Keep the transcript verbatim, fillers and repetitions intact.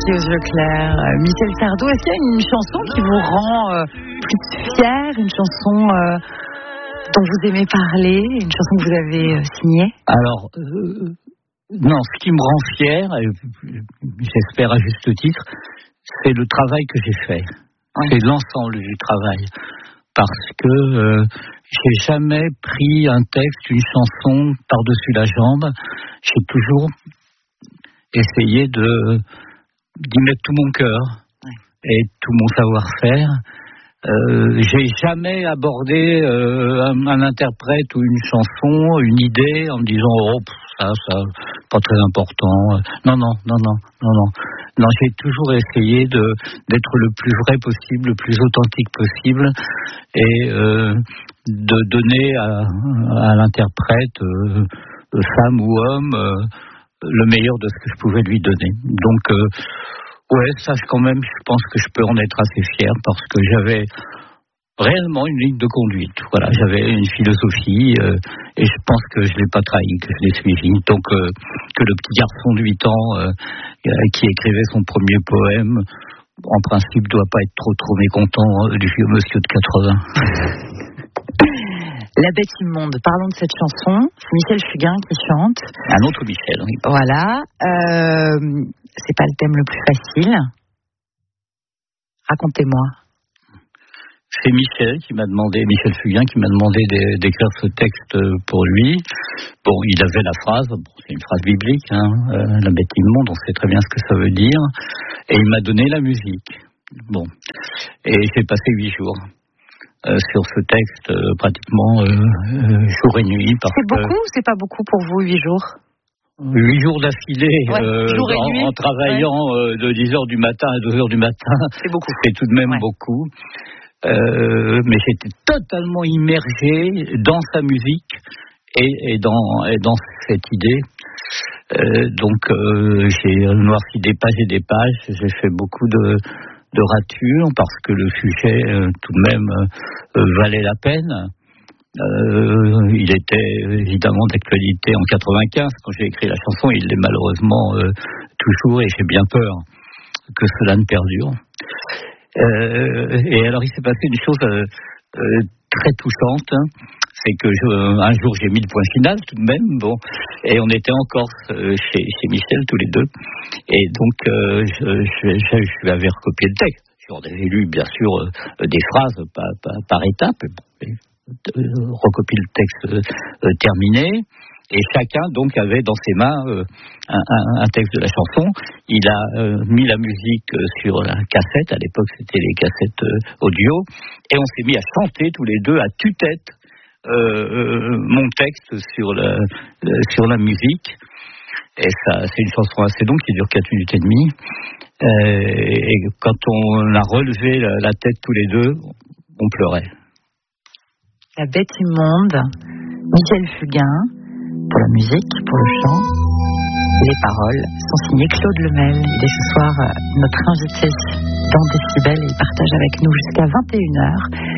aux yeux clairs. Euh, Michel Sardou, est-ce qu'il y a une chanson qui vous rend euh, plus fier, une chanson euh, dont vous aimez parler, une chanson que vous avez euh, signée? Alors, euh, non, ce qui me rend fier, et j'espère à juste titre, c'est le travail que j'ai fait. Oui. C'est l'ensemble du travail. Parce que euh, j'ai jamais pris un texte, une chanson par-dessus la jambe. J'ai toujours essayé de d'y mettre tout mon cœur oui. et tout mon savoir-faire. Euh, j'ai jamais abordé euh, un, un interprète ou une chanson, une idée en me disant oh ça ça pas très important. Non non non non non non non j'ai toujours essayé de d'être le plus vrai possible, le plus authentique possible et euh, de donner à, à l'interprète euh, femme ou homme euh, le meilleur de ce que je pouvais lui donner. Donc euh, ouais, ça quand même, je pense que je peux en être assez fier parce que j'avais réellement une ligne de conduite. Voilà, j'avais une philosophie euh, et je pense que je l'ai pas trahi, que je l'ai suivi. Donc euh, que le petit garçon de huit ans euh, qui écrivait son premier poème, en principe, doit pas être trop trop mécontent euh, du vieux monsieur de quatre-vingts. La bête immonde, parlons de cette chanson. C'est Michel Fugain qui chante. Un autre Michel, oui. Voilà. Euh, c'est pas le thème le plus facile. Racontez-moi. C'est Michel qui m'a demandé, Michel Fugain qui m'a demandé d'écrire ce texte pour lui. Bon, il avait la phrase, bon, c'est une phrase biblique, hein, euh, la bête immonde, on sait très bien ce que ça veut dire. Et il m'a donné la musique. Bon. Et j'ai passé huit jours. Euh, sur ce texte euh, pratiquement euh, euh, jour et nuit. Parce c'est beaucoup ou c'est pas beaucoup pour vous, huit jours? Huit jours d'affilée, ouais, euh, jour et en, nuit. en travaillant ouais. euh, de dix heures du matin à deux heures du matin. C'est beaucoup. C'est tout de même ouais. beaucoup. Euh, mais j'étais totalement immergé dans sa musique et, et, dans, et dans cette idée. Euh, donc euh, j'ai noirci des pages et des pages, j'ai fait beaucoup de... de rature parce que le sujet euh, tout de même euh, valait la peine. Euh, il était évidemment d'actualité en quatre-vingt-quinze quand j'ai écrit la chanson, il l'est malheureusement euh, toujours et j'ai bien peur que cela ne perdure. Euh, et alors il s'est passé une chose euh, euh, très touchante, hein. C'est que je, un jour j'ai mis le point final tout de même, bon, et on était en Corse euh, chez, chez Michel tous les deux, et donc euh, je, je, je, je lui avais recopié le texte. J'en avais lu bien sûr euh, des phrases par, par, par étapes, euh, recopié le texte euh, terminé, et chacun donc avait dans ses mains euh, un, un, un texte de la chanson. Il a euh, mis la musique euh, sur la cassette, à l'époque c'était les cassettes euh, audio, et on s'est mis à chanter tous les deux à tue-tête Euh, euh, mon texte sur la, euh, sur la musique. Et ça, c'est une chanson assez longue qui dure quatre minutes et demie. Euh, et quand on a relevé la, la tête tous les deux, on pleurait. La bête immonde, Michel Fugain, pour la musique, pour le chant. Les paroles sont signées Claude Lemel. Il est ce soir notre invité dans Décibel et il partage avec nous jusqu'à vingt et une heures.